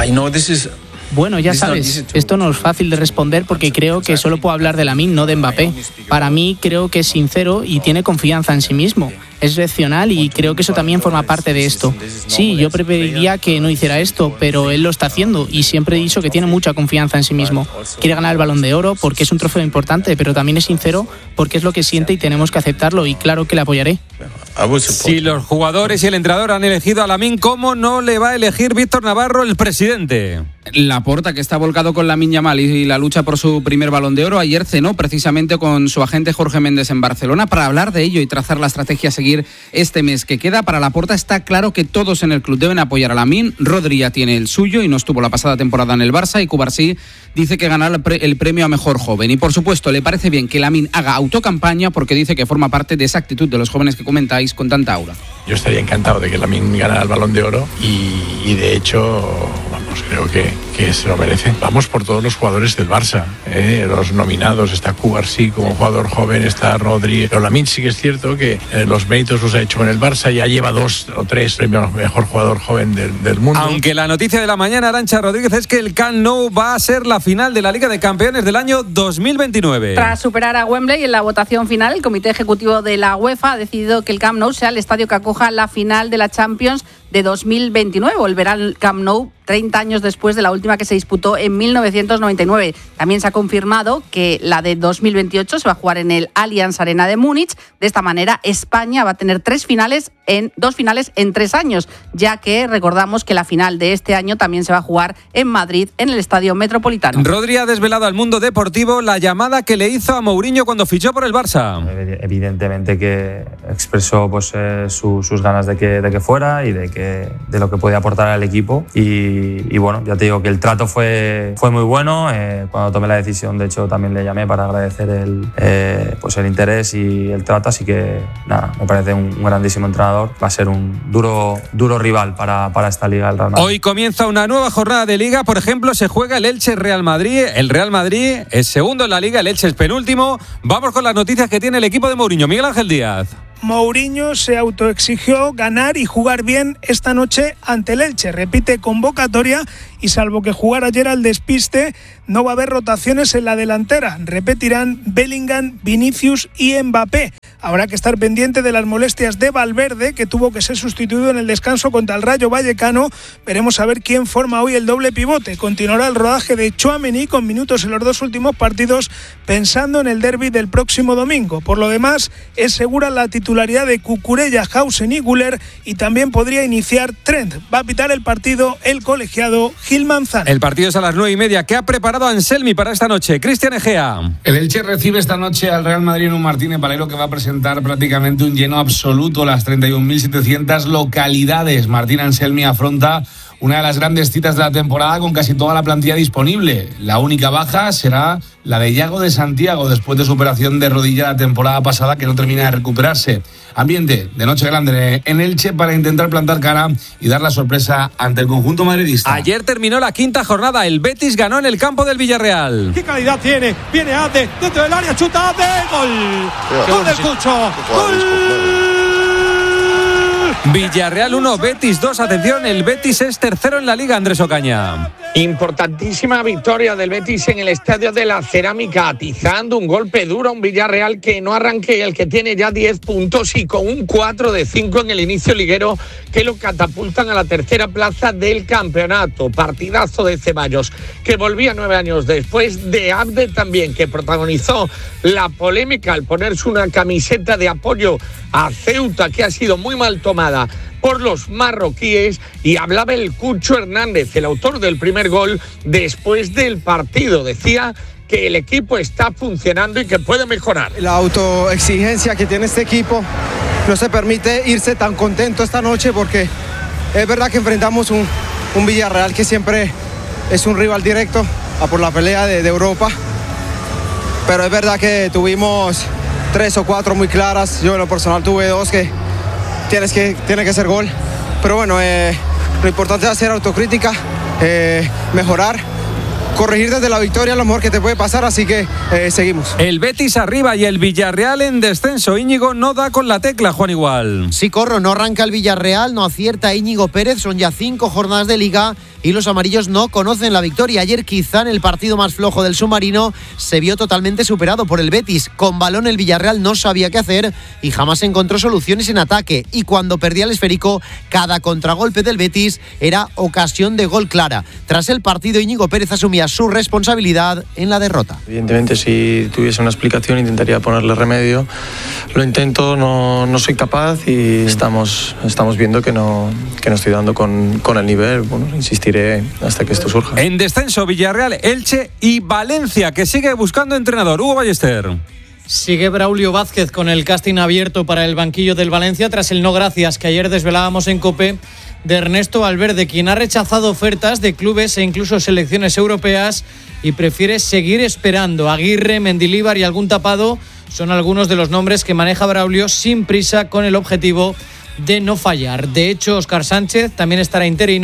Bueno, ya sabes, esto no es fácil de responder porque creo que solo puedo hablar de Lamine, no de Mbappé. Para mí creo que es sincero y tiene confianza en sí mismo. Es racional y creo que eso también forma parte de esto. Sí, yo preferiría que no hiciera esto, pero él lo está haciendo y siempre he dicho que tiene mucha confianza en sí mismo. Quiere ganar el Balón de Oro porque es un trofeo importante, pero también es sincero porque es lo que siente y tenemos que aceptarlo y claro que le apoyaré. Si los jugadores y el entrenador han elegido a Lamine, ¿cómo no le va a elegir Víctor Navarro, el presidente? Laporta, que está volcado con Lamine Yamal y la lucha por su primer Balón de Oro, ayer cenó precisamente con su agente Jorge Méndez en Barcelona para hablar de ello y trazar la estrategia a seguir este mes que queda. Para Laporta está claro que todos en el club deben apoyar a Lamine. Rodri ya tiene el suyo y no estuvo la pasada temporada en el Barça, y Cubarsí dice que ganará el premio a mejor joven. Y por supuesto le parece bien que Lamine haga autocampaña porque dice que forma parte de esa actitud de los jóvenes que comentáis con tanta aura. Yo estaría encantado de que Lamine ganara el Balón de Oro y de hecho, vamos, creo que se lo merece. Vamos por todos los jugadores del Barça, los nominados. Está Cubarsí como jugador joven, está Rodri. Pero Lamine sí que es cierto que los méritos los ha hecho en el Barça, ya lleva 2 o 3 premios mejor jugador joven del mundo. Aunque la noticia de la mañana, Arantxa Rodríguez, es que el Camp Nou va a ser la final de la Liga de Campeones del año 2029. Tras superar a Wembley en la votación final, el Comité Ejecutivo de la UEFA ha decidido que el Camp Nou sea el estadio que acoja la final de la Champions de 2029. Volverá al Camp Nou 30 años después de la última que se disputó en 1999. También se ha confirmado que la de 2028 se va a jugar en el Allianz Arena de Múnich. De esta manera, España va a tener dos finales en 3 años, ya que recordamos que la final de este año también se va a jugar en Madrid, en el Estadio Metropolitano. Rodri ha desvelado al mundo deportivo la llamada que le hizo a Mourinho cuando fichó por el Barça. Evidentemente que expresó pues, sus ganas de que fuera y de lo que podía aportar al equipo. Y bueno, ya te digo que el trato fue muy bueno. Cuando tomé la decisión, de hecho, también le llamé para agradecer el interés y el trato. Así que nada, me parece un grandísimo entrenador. Va a ser un duro rival para esta Liga del Real Madrid. Hoy comienza una nueva jornada de Liga. Por ejemplo, se juega el Elche-Real Madrid. El Real Madrid es segundo en la Liga, el Elche es penúltimo. Vamos con las noticias que tiene el equipo de Mourinho. Miguel Ángel Díaz. Mourinho se autoexigió ganar y jugar bien esta noche ante el Elche. Repite convocatoria y salvo que jugar ayer al despiste, no va a haber rotaciones en la delantera. Repetirán Bellingham, Vinicius y Mbappé. Habrá que estar pendiente de las molestias de Valverde, que tuvo que ser sustituido en el descanso contra el Rayo Vallecano. Veremos a ver quién forma hoy el doble pivote. Continuará el rodaje de Tchouaméni con minutos en los 2 últimos partidos, pensando en el derbi del próximo domingo. Por lo demás, es segura la titularidad de Cucurella, Hausen y Güler, y también podría iniciar Trent. Va a pitar el partido el colegiado Gil Manzano. El partido es a las 9:30. ¿Qué ha preparado Anselmi para esta noche? Cristian Egea. El Elche recibe esta noche al Real Madrid en un Martínez Valero que va a presentar prácticamente un lleno absoluto. Las 31.700 localidades. Martín Anselmi afronta una de las grandes citas de la temporada con casi toda la plantilla disponible. La única baja será la de Yago de Santiago después de su operación de rodilla la temporada pasada, que no termina de recuperarse. Ambiente de noche grande en Elche para intentar plantar cara y dar la sorpresa ante el conjunto madridista. Ayer terminó la 5ª jornada. El Betis ganó en el campo del Villarreal. ¿Qué calidad tiene? Viene Ate dentro del área, chuta Ate, gol. Gol del Cucho. Gol. Villarreal 1, Betis 2. Atención, el Betis es tercero en la Liga, Andrés Ocaña. Importantísima victoria del Betis en el Estadio de la Cerámica, atizando un golpe duro a un Villarreal que no arranque, el que tiene ya 10 puntos y con un 4 de 5 en el inicio liguero que lo catapultan a la tercera plaza del campeonato. Partidazo de Ceballos, que volvía 9 años después, de Abde también, que protagonizó la polémica al ponerse una camiseta de apoyo a Ceuta, que ha sido muy mal tomada por los marroquíes, y hablaba el Cucho Hernández, el autor del primer gol, después del partido. Decía que el equipo está funcionando y que puede mejorar. La autoexigencia que tiene este equipo no se permite irse tan contento esta noche, porque es verdad que enfrentamos un Villarreal que siempre es un rival directo a por la pelea de Europa, pero es verdad que tuvimos 3 o 4 muy claras. Yo en lo personal tuve 2 que tiene que ser gol, pero bueno, lo importante es hacer autocrítica, mejorar, corregir desde la victoria, lo mejor que te puede pasar, así que seguimos. El Betis arriba y el Villarreal en descenso. Íñigo no da con la tecla, Juan Igual. Sí, Corro, no arranca el Villarreal, no acierta Íñigo Pérez, son ya 5 jornadas de Liga y los amarillos no conocen la victoria. Ayer, quizá en el partido más flojo del submarino, se vio totalmente superado por el Betis. Con balón el Villarreal no sabía qué hacer y jamás encontró soluciones en ataque, y cuando perdía el esférico, cada contragolpe del Betis era ocasión de gol clara. Tras el partido, Íñigo Pérez asumía su responsabilidad en la derrota. Evidentemente, si tuviese una explicación intentaría ponerle remedio. Lo intento, no soy capaz, y estamos viendo que no estoy dando con el nivel. Bueno, insistiré hasta que esto surja. En descenso, Villarreal, Elche y Valencia, que sigue buscando entrenador. Hugo Ballester. Sigue Braulio Vázquez con el casting abierto para el banquillo del Valencia tras el no gracias que ayer desvelábamos en COPE de Ernesto Valverde, quien ha rechazado ofertas de clubes e incluso selecciones europeas y prefiere seguir esperando. Aguirre, Mendilibar y algún tapado son algunos de los nombres que maneja Braulio sin prisa, con el objetivo de no fallar. De hecho, Óscar Sánchez también estará interino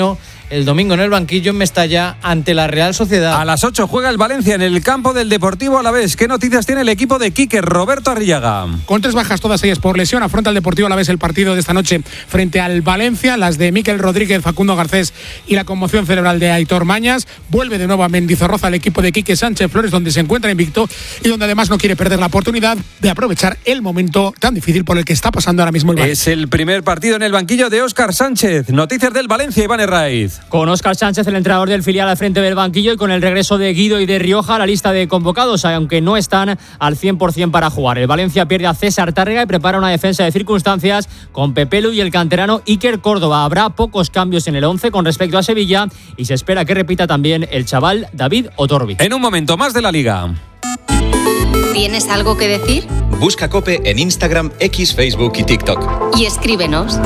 el domingo en el banquillo en Mestalla ante la Real Sociedad. A las 8 juega el Valencia en el campo del Deportivo Alavés. ¿Qué noticias tiene el equipo de Quique? Roberto Arriaga. Con 3 bajas, todas ellas por lesión, afronta el Deportivo Alavés el partido de esta noche frente al Valencia, las de Mikel Rodríguez, Facundo Garcés y la conmoción cerebral de Aitor Mañas. Vuelve de nuevo a Mendizorroza el equipo de Quique Sánchez Flores, donde se encuentra invicto y donde además no quiere perder la oportunidad de aprovechar el momento tan difícil por el que está pasando ahora mismo el Valencia. Es el primer partido en el banquillo de Óscar Sánchez. Noticias del Valencia, Iván Herraiz. Con Óscar Sánchez, el entrenador del filial, al frente del banquillo, y con el regreso de Guido y de Rioja a la lista de convocados, aunque no están al 100% para jugar. El Valencia pierde a César Tárrega y prepara una defensa de circunstancias con Pepelu y el canterano Iker Córdoba. Habrá pocos cambios en el 11 con respecto a Sevilla y se espera que repita también el chaval David Otorbi. En un momento más de la Liga. ¿Tienes algo que decir? Busca COPE en Instagram, X, Facebook y TikTok. Y escríbenos.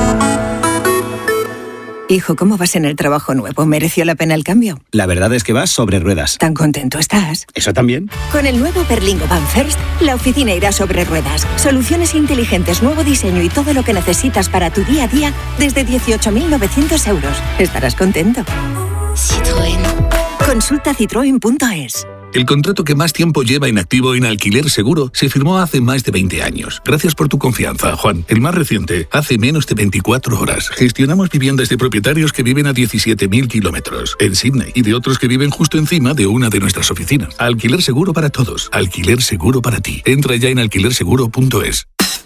Hijo, ¿cómo vas en el trabajo nuevo? ¿Mereció la pena el cambio? La verdad es que vas sobre ruedas. ¿Tan contento estás? ¿Eso también? Con el nuevo Berlingo Van First, la oficina irá sobre ruedas. Soluciones inteligentes, nuevo diseño y todo lo que necesitas para tu día a día desde 18.900 euros. Estarás contento. Citroën. Consulta citroen.es. El contrato que más tiempo lleva inactivo en Alquiler Seguro se firmó hace más de 20 años. Gracias por tu confianza, Juan. El más reciente, hace menos de 24 horas. Gestionamos viviendas de propietarios que viven a 17.000 kilómetros en Sydney y de otros que viven justo encima de una de nuestras oficinas. Alquiler Seguro para todos. Alquiler Seguro para ti. Entra ya en alquilerseguro.es.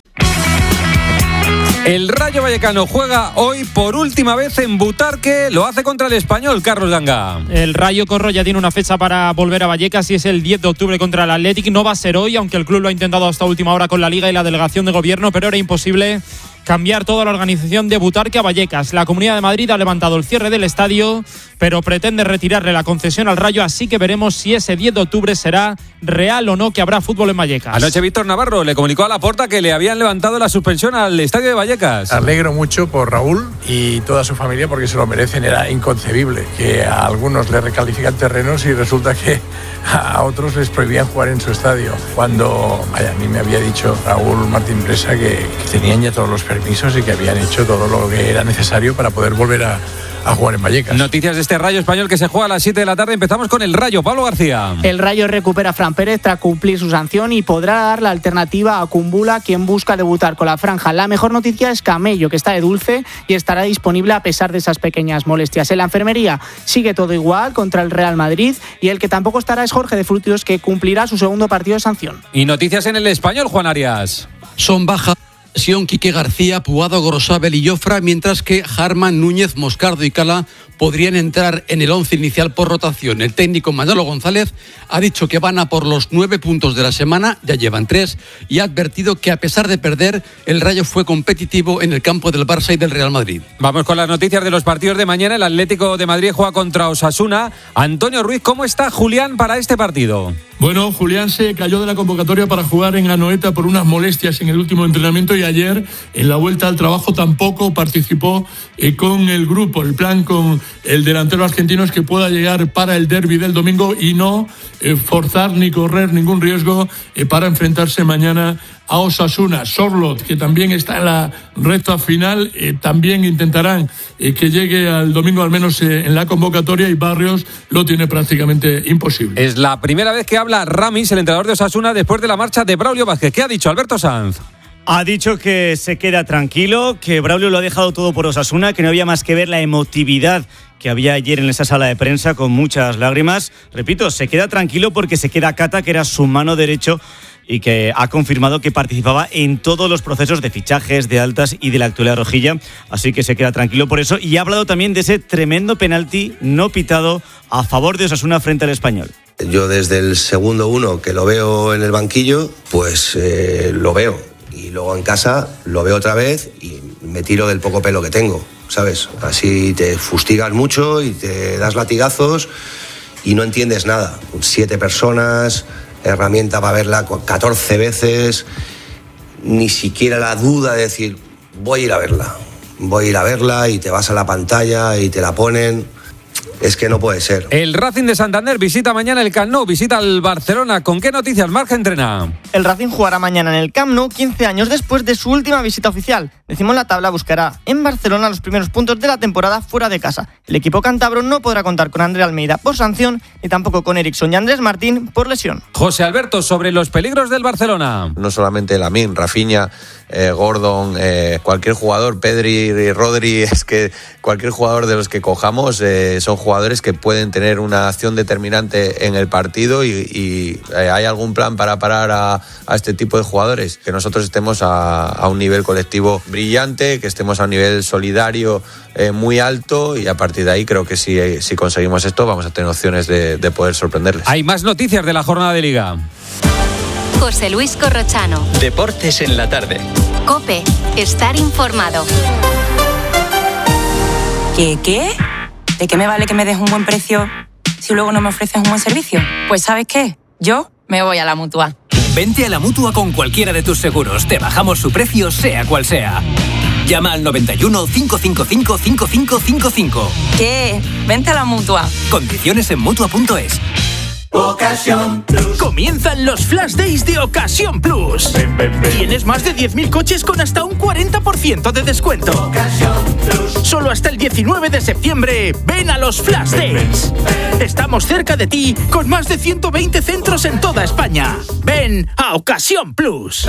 El Rayo Vallecano juega hoy por última vez en Butarque. Lo hace contra el Español, Carlos Langa. El Rayo Corro ya tiene una fecha para volver a Vallecas y es el 10 de octubre contra el Athletic. No va a ser hoy, aunque el club lo ha intentado hasta última hora con la Liga y la delegación de gobierno, pero era imposible cambiar toda la organización de Butarque a Vallecas. La Comunidad de Madrid ha levantado el cierre del estadio, pero pretende retirarle la concesión al Rayo, así que veremos si ese 10 de octubre será real o no que habrá fútbol en Vallecas. Anoche Víctor Navarro le comunicó a Laporta que le habían levantado la suspensión al estadio de Vallecas. Alegro mucho por Raúl y toda su familia porque se lo merecen. Era inconcebible que a algunos les recalifican terrenos y resulta que a otros les prohibían jugar en su estadio. Cuando a mí me había dicho Raúl Martín Presa que tenían ya todos los permisos y que habían hecho todo lo que era necesario para poder volver a jugar en Vallecas. Noticias de este Rayo Español que se juega a las 7 de la tarde. Empezamos con el Rayo. Pablo García. El Rayo recupera a Fran Pérez tras cumplir su sanción y podrá dar la alternativa a Kumbula, quien busca debutar con la franja. La mejor noticia es Camello, que está de dulce y estará disponible a pesar de esas pequeñas molestias. En la enfermería sigue todo igual contra el Real Madrid y el que tampoco estará es Jorge de Frutos, que cumplirá su segundo partido de sanción. Y noticias en el Español, Juan Arias. Son bajas Quique García, Puado, Gorosabel y Jofra, mientras que Harman, Núñez, Moscardo y Cala podrían entrar en el 11 inicial por rotación. El técnico Manolo González ha dicho que van a por los 9 puntos de la semana, ya llevan 3, y ha advertido que a pesar de perder, el Rayo fue competitivo en el campo del Barça y del Real Madrid. Vamos con las noticias de los partidos de mañana. El Atlético de Madrid juega contra Osasuna. Antonio Ruiz, ¿cómo está Julián para este partido? Bueno, Julián se cayó de la convocatoria para jugar en Anoeta por unas molestias en el último entrenamiento y ayer en la vuelta al trabajo tampoco participó con el grupo. El plan con el delantero argentino es que pueda llegar para el derbi del domingo y no forzar ni correr ningún riesgo para enfrentarse mañana a Osasuna. Sorlot, que también está en la recta final, también intentarán que llegue al domingo al menos en la convocatoria, y Barrios lo tiene prácticamente imposible. Es la primera vez que habla Ramis, el entrenador de Osasuna, después de la marcha de Braulio Vázquez. ¿Qué ha dicho Alberto Sanz? Ha dicho que se queda tranquilo, que Braulio lo ha dejado todo por Osasuna, que no había más que ver la emotividad que había ayer en esa sala de prensa con muchas lágrimas. Repito, se queda tranquilo porque se queda Cata, que era su mano derecho y que ha confirmado que participaba en todos los procesos de fichajes, de altas y de la actualidad rojilla, así que se queda tranquilo por eso, y ha hablado también de ese tremendo penalti no pitado a favor de Osasuna frente al Español. Yo desde el segundo 1 que lo veo en el banquillo, pues lo veo, y luego en casa lo veo otra vez y me tiro del poco pelo que tengo, ¿sabes? Así te fustigas mucho y te das latigazos y no entiendes nada. 7 personas, herramienta para verla 14 veces, ni siquiera la duda de decir voy a ir a verla y te vas a la pantalla y te la ponen. Es que no puede ser. El Racing de Santander visita mañana el Camp Nou, visita al Barcelona. ¿Con qué noticias Marca entrena? El Racing jugará mañana en el Camp Nou, 15 años después de su última visita oficial. Decimos la tabla, buscará en Barcelona los primeros puntos de la temporada fuera de casa. El equipo cántabro no podrá contar con André Almeida por sanción, ni tampoco con Eriksson y Andrés Martín por lesión. José Alberto, sobre los peligros del Barcelona. No solamente Lamine, Rafinha, Gordon, cualquier jugador, Pedri, Rodri, es que cualquier jugador de los que cojamos son jugadores que pueden tener una acción determinante en el partido y hay algún plan para parar a este tipo de jugadores. Que nosotros estemos a un nivel colectivo brillante, que estemos a un nivel solidario muy alto y a partir de ahí creo que si conseguimos esto vamos a tener opciones de poder sorprenderles. Hay más noticias de la jornada de Liga. José Luis Corrochano. Deportes en la tarde. COPE. Estar informado. ¿Qué? ¿De qué me vale que me des un buen precio si luego no me ofreces un buen servicio? Pues ¿sabes qué? Yo me voy a la Mutua. Vente a la Mutua con cualquiera de tus seguros. Te bajamos su precio, sea cual sea. Llama al 91 555 5555. ¿Qué? Vente a la Mutua. Condiciones en Mutua.es. Ocasión Plus. Comienzan los Flash Days de Ocasión Plus. Ven. Tienes más de 10.000 coches con hasta un 40% de descuento. Ocasión Plus. Solo hasta el 19 de septiembre. Ven a los Flash Days. Estamos cerca de ti con más de 120 centros en toda España. Ven a Ocasión Plus.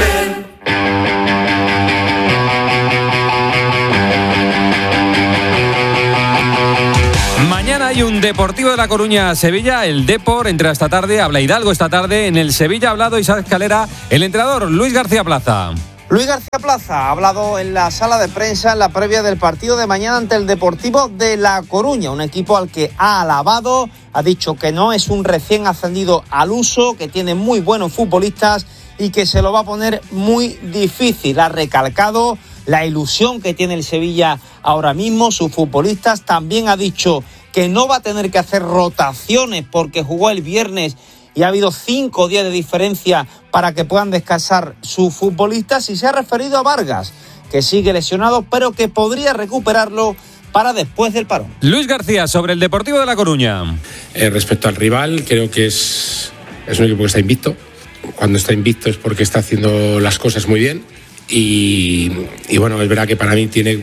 Mañana hay un Deportivo de La Coruña-Sevilla, el Depor entra esta tarde, habla Hidalgo esta tarde, en el Sevilla ha hablado Isaac Calera, el entrenador Luis García Plaza. Luis García Plaza ha hablado en la sala de prensa en la previa del partido de mañana ante el Deportivo de La Coruña, un equipo al que ha alabado, ha dicho que no es un recién ascendido al uso, que tiene muy buenos futbolistas y que se lo va a poner muy difícil. Ha recalcado la ilusión que tiene el Sevilla ahora mismo, sus futbolistas. También ha dicho que no va a tener que hacer rotaciones porque jugó el viernes y ha habido 5 días de diferencia para que puedan descansar sus futbolistas. Y se ha referido a Vargas, que sigue lesionado, pero que podría recuperarlo para después del parón. Luis García, sobre el Deportivo de La Coruña. Respecto al rival, creo que es un equipo que está invicto. Cuando está invicto es porque está haciendo las cosas muy bien. Y bueno, es verdad que para mí tiene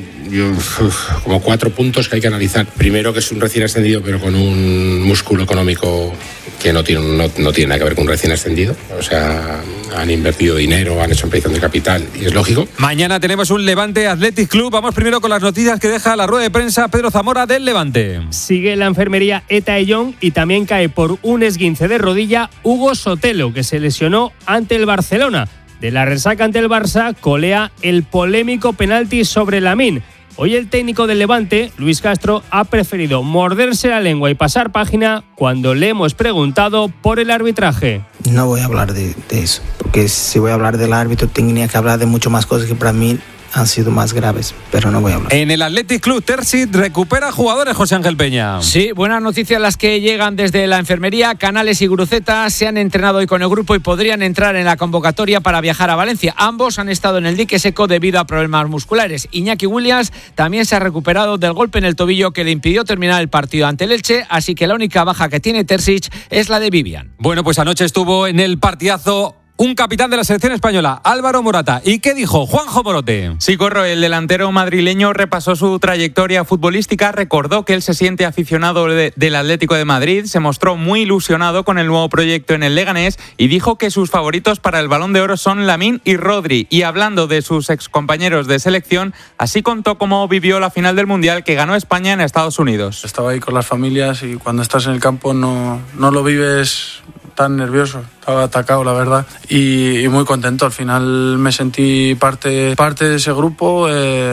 como 4 puntos que hay que analizar. Primero, que es un recién ascendido, pero con un músculo económico que no tiene nada que ver con un recién ascendido. O sea, han invertido dinero, han hecho ampliación de capital y es lógico. Mañana tenemos un Levante Athletic Club. Vamos primero con las noticias que deja la rueda de prensa Pedro Zamora del Levante. Sigue la enfermería Eta Eyón y también cae por un esguince de rodilla Hugo Sotelo, que se lesionó ante el Barcelona. De la resaca ante el Barça, colea el polémico penalti sobre Lamine. Hoy el técnico del Levante, Luis Castro, ha preferido morderse la lengua y pasar página cuando le hemos preguntado por el arbitraje. No voy a hablar de eso, porque si voy a hablar del árbitro tendría que hablar de mucho más cosas que para mí han sido más graves, pero no voy a hablar. En el Athletic Club, Terzic recupera jugadores, José Ángel Peña. Sí, buenas noticias las que llegan desde la enfermería. Canales y Guruceta se han entrenado hoy con el grupo y podrían entrar en la convocatoria para viajar a Valencia. Ambos han estado en el dique seco debido a problemas musculares. Iñaki Williams también se ha recuperado del golpe en el tobillo que le impidió terminar el partido ante el Elche, así que la única baja que tiene Terzic es la de Vivian. Bueno, pues anoche estuvo en el partidazo un capitán de la selección española, Álvaro Morata. ¿Y qué dijo Juanjo Morote? Sí, Corro, el delantero madrileño repasó su trayectoria futbolística, recordó que él se siente aficionado del Atlético de Madrid, se mostró muy ilusionado con el nuevo proyecto en el Leganés y dijo que sus favoritos para el Balón de Oro son Lamine y Rodri. Y hablando de sus excompañeros de selección, así contó cómo vivió la final del Mundial que ganó España en Estados Unidos. Estaba ahí con las familias y cuando estás en el campo no lo vives tan nervioso, estaba atacado la verdad y muy contento. Al final me sentí parte de ese grupo,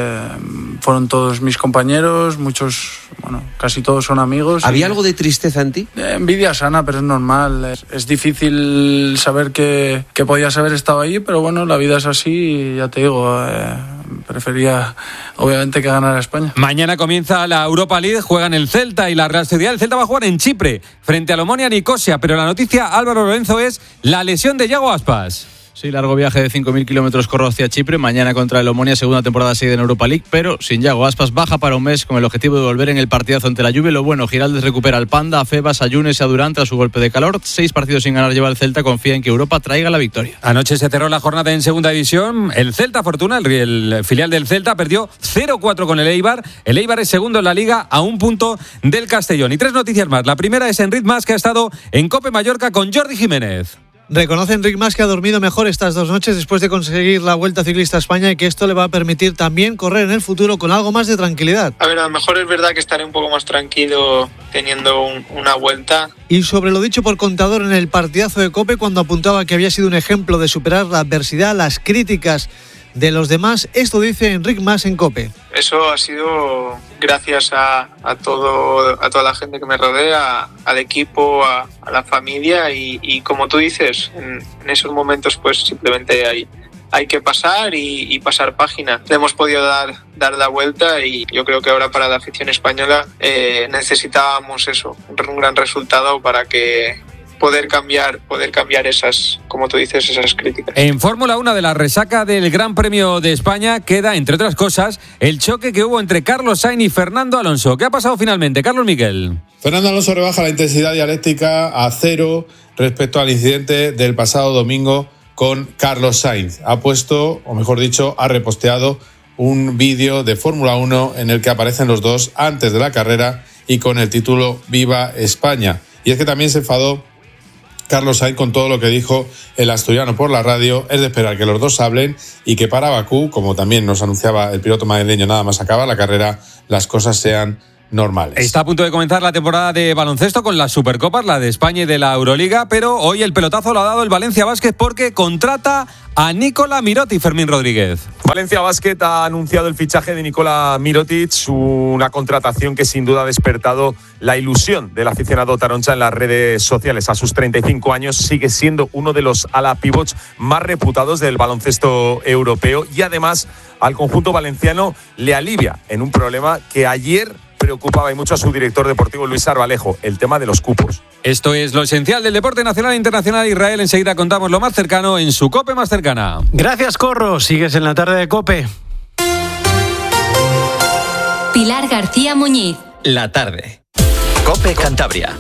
fueron todos mis compañeros, muchos, bueno, casi todos son amigos. ¿Había algo de tristeza en ti? Envidia sana, pero es normal, es difícil saber que podías haber estado ahí, pero bueno, la vida es así y ya te digo, prefería obviamente que ganara España. Mañana comienza la Europa League, juegan el Celta y la Real Sociedad. El Celta va a jugar en Chipre frente al Omonia Nicosia, pero la noticia, Álvaro Lorenzo, es la lesión de Yago Aspas. Sí, largo viaje de 5.000 kilómetros corro hacia Chipre, mañana contra el Omonia, segunda temporada seguida en Europa League, pero sin Yago Aspas, baja para un mes con el objetivo de volver en el partidazo ante la Juve. Lo bueno, Giraldez recupera al Panda, a Febas, a Yunes y a Durán tras su golpe de calor. 6 partidos sin ganar lleva el Celta, confía en que Europa traiga la victoria. Anoche se cerró la jornada en segunda división. El Celta Fortuna, el filial del Celta, perdió 0-4 con el Eibar. El Eibar es segundo en la Liga a 1 punto del Castellón. Y 3 noticias más. La primera es Enric Mas, que ha estado en COPE Mallorca con Jordi Jiménez. Reconoce Enric Mas que ha dormido mejor estas 2 noches después de conseguir la Vuelta Ciclista a España y que esto le va a permitir también correr en el futuro con algo más de tranquilidad. A ver, a lo mejor es verdad que estaré un poco más tranquilo teniendo una vuelta. Y sobre lo dicho por Contador en el partidazo de COPE, cuando apuntaba que había sido un ejemplo de superar la adversidad, las críticas de los demás, esto dice Enric Mas en COPE. Eso ha sido gracias a toda la gente que me rodea, al equipo, a la familia y como tú dices, en esos momentos pues simplemente hay que pasar y pasar página. Le hemos podido dar la vuelta y yo creo que ahora para la afición española necesitábamos eso, un gran resultado para que poder cambiar esas, como tú dices, esas críticas. En Fórmula 1 de la resaca del Gran Premio de España queda, entre otras cosas, el choque que hubo entre Carlos Sainz y Fernando Alonso. ¿Qué ha pasado finalmente, Carlos Miguel? Fernando Alonso rebaja la intensidad dialéctica a 0 respecto al incidente del pasado domingo con Carlos Sainz. Ha puesto, o mejor dicho, ha reposteado un vídeo de Fórmula 1 en el que aparecen los dos antes de la carrera y con el título Viva España. Y es que también se enfadó Carlos Sainz con todo lo que dijo el asturiano por la radio. Es de esperar que los dos hablen y que para Bakú, como también nos anunciaba el piloto madrileño nada más acaba la carrera, las cosas sean normales. Está a punto de comenzar la temporada de baloncesto con las Supercopas, la de España y de la Euroliga, pero hoy el pelotazo lo ha dado el Valencia Basket porque contrata a Nikola Mirotic. Fermín Rodríguez. Valencia Basket ha anunciado el fichaje de Nikola Mirotic, una contratación que sin duda ha despertado la ilusión del aficionado taroncha en las redes sociales. A sus 35 años sigue siendo uno de los ala pivots más reputados del baloncesto europeo y además al conjunto valenciano le alivia en un problema que ayer preocupaba y mucho a su director deportivo Luis Arbalejo, el tema de los cupos. Esto es lo esencial del deporte nacional e internacional. Israel, enseguida contamos lo más cercano en su COPE más cercana. Gracias, Corro. Sigues en la tarde de COPE. Pilar García Muñiz. La tarde. COPE Cantabria.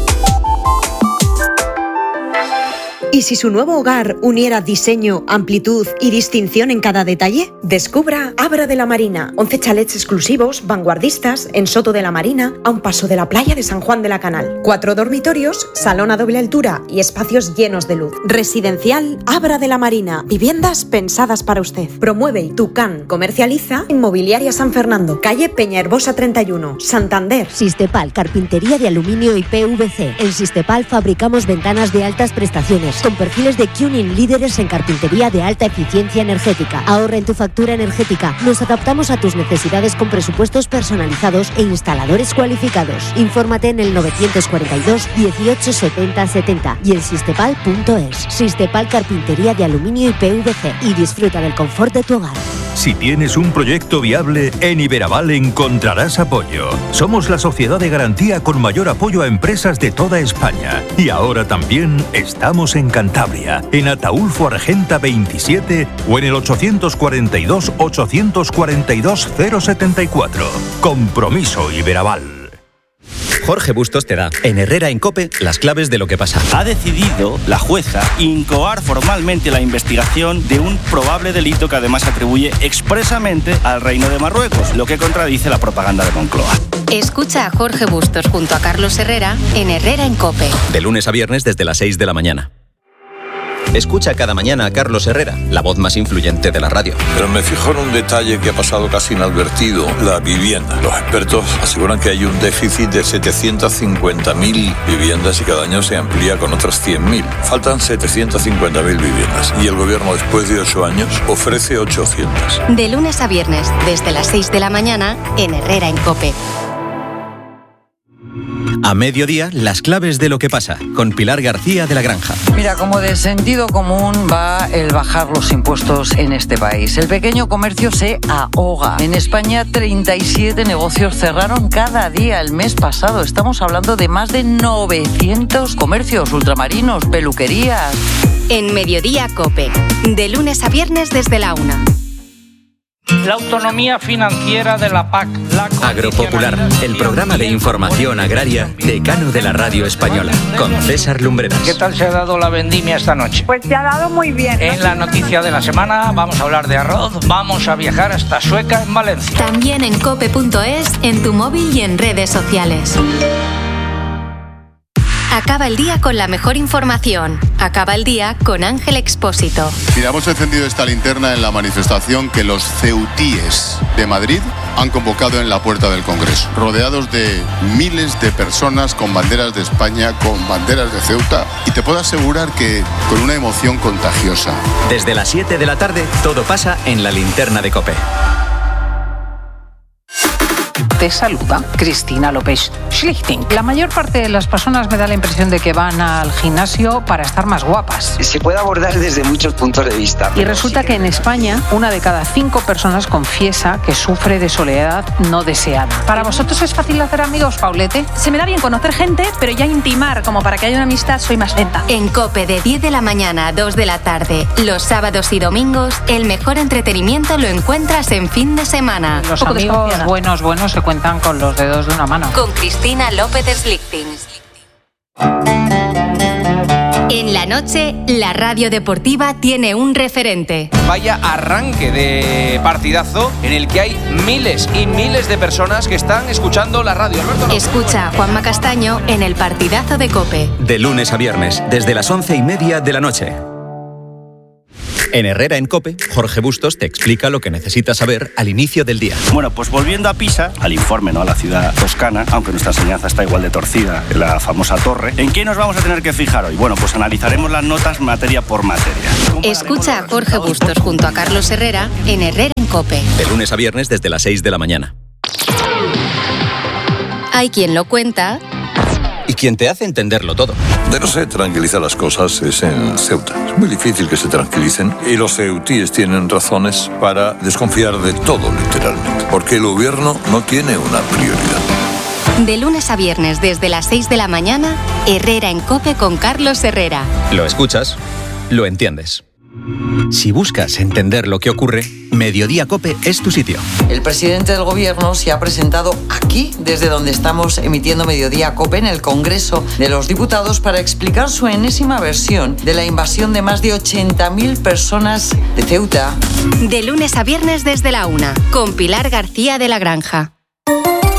¿Y si su nuevo hogar uniera diseño, amplitud y distinción en cada detalle? Descubra Abra de la Marina, 11 chalets exclusivos, vanguardistas, en Soto de la Marina, a un paso de la playa de San Juan de la Canal. 4 dormitorios, salón a doble altura y espacios llenos de luz. Residencial Abra de la Marina, viviendas pensadas para usted. Promueve Tucán, comercializa Inmobiliaria San Fernando, calle Peñaherbosa 31, Santander. Sistepal, carpintería de aluminio y PVC. En Sistepal fabricamos ventanas de altas prestaciones, con perfiles de Cunin líderes en carpintería de alta eficiencia energética. Ahorra en tu factura energética. Nos adaptamos a tus necesidades con presupuestos personalizados e instaladores cualificados. Infórmate en el 942 18 70 70 y en sistepal.es. Sistepal, carpintería de aluminio y PVC. Y disfruta del confort de tu hogar. Si tienes un proyecto viable, en Iberaval encontrarás apoyo. Somos la sociedad de garantía con mayor apoyo a empresas de toda España. Y ahora también estamos en Cantabria, en Ataulfo Argenta 27 o en el 842 842 074. Compromiso Iberaval. Jorge Bustos te da, en Herrera en COPE, las claves de lo que pasa. Ha decidido la jueza incoar formalmente la investigación de un probable delito que además atribuye expresamente al Reino de Marruecos, lo que contradice la propaganda de Moncloa. Escucha a Jorge Bustos junto a Carlos Herrera en Herrera en COPE. De lunes a viernes desde las 6 de la mañana. Escucha cada mañana a Carlos Herrera, la voz más influyente de la radio. Pero me fijo en un detalle que ha pasado casi inadvertido, la vivienda. Los expertos aseguran que hay un déficit de 750.000 viviendas y cada año se amplía con otras 100.000. Faltan 750.000 viviendas y el gobierno después de 8 años ofrece 800. De lunes a viernes desde las 6 de la mañana en Herrera en COPE. A mediodía, las claves de lo que pasa, con Pilar García de la Granja. Mira, como de sentido común va el bajar los impuestos en este país. El pequeño comercio se ahoga. En España, 37 negocios cerraron cada día el mes pasado. Estamos hablando de más de 900 comercios, ultramarinos, peluquerías. en Mediodía COPE. De lunes a viernes desde la 1. La autonomía financiera de la PAC. Agropopular, el programa de información agraria decano de la radio española, con César Lumbreras. ¿Qué tal se ha dado la vendimia esta noche? Pues se ha dado muy bien. En la noticia de la semana vamos a hablar de arroz, vamos a viajar hasta Sueca en Valencia. También en cope.es, en tu móvil y en redes sociales. Acaba el día con la mejor información. Acaba el día con Ángel Expósito. Mira, hemos encendido esta linterna en la manifestación que los ceutíes de Madrid han convocado en la puerta del Congreso, rodeados de miles de personas con banderas de España, con banderas de Ceuta, y te puedo asegurar que con una emoción contagiosa. Desde las 7 de la tarde, todo pasa en la linterna de COPE. Te saluda Cristina López Schlichting. La mayor parte de las personas me da la impresión de que van al gimnasio para estar más guapas. Se puede abordar desde muchos puntos de vista. Y resulta que en España, 1 de cada 5 personas confiesa que sufre de soledad no deseada. ¿Para vosotros es fácil hacer amigos, Paulete? Se me da bien conocer gente, pero ya intimar como para que haya una amistad soy más lenta. En COPE de 10 de la mañana a 2 de la tarde, los sábados y domingos, el mejor entretenimiento lo encuentras en fin de semana. Los amigos buenos se cuentan con los dedos de una mano. Con Cristina López Schlichting. En la noche, la radio deportiva tiene un referente. Vaya arranque de partidazo en el que hay miles y miles de personas que están escuchando la radio. Escucha a Juanma Castaño en el partidazo de COPE. De lunes a viernes, desde las 11:30 de la noche. En Herrera en COPE, Jorge Bustos te explica lo que necesitas saber al inicio del día. Bueno, pues volviendo a Pisa, al informe, ¿no? A la ciudad toscana, aunque nuestra enseñanza está igual de torcida, en la famosa torre. ¿En qué nos vamos a tener que fijar hoy? Bueno, pues analizaremos las notas materia por materia. Escucha a Jorge Bustos junto a Carlos Herrera en Herrera en COPE. De lunes a viernes desde las 6 de la mañana. Hay quien lo cuenta y quien te hace entenderlo todo. De no se tranquilizar las cosas es en Ceuta. Es muy difícil que se tranquilicen y los ceutíes tienen razones para desconfiar de todo, literalmente, porque el gobierno no tiene una prioridad. De lunes a viernes desde las 6 de la mañana, Herrera en COPE con Carlos Herrera. Lo escuchas, lo entiendes. Si buscas entender lo que ocurre, Mediodía COPE es tu sitio. El presidente del gobierno se ha presentado aquí, desde donde estamos emitiendo Mediodía COPE, en el Congreso de los Diputados, para explicar su enésima versión de la invasión de más de 80.000 personas de Ceuta. De lunes a viernes desde la 1, con Pilar García de la Granja.